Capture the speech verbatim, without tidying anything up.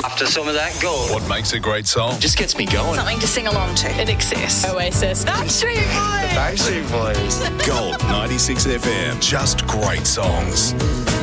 After some of that gold. What makes a great song? Just gets me going. Something to sing along to. In excess. Oasis. Backstreet Boys. Backstreet Boys. Gold ninety-six F M. Just great songs.